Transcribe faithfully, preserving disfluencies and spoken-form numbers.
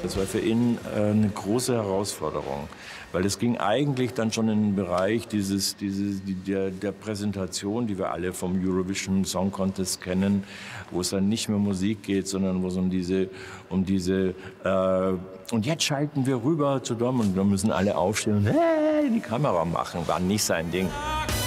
Das war für ihn äh, eine große Herausforderung, weil es ging eigentlich dann schon in den Bereich dieses, dieses, die, der, der Präsentation, die wir alle vom Eurovision Song Contest kennen, wo es dann nicht mehr um Musik geht, sondern wo es um diese, um diese äh, und jetzt schalten wir rüber zu Dom und da müssen alle aufstehen und hey, die Kamera machen, war nicht sein Ding.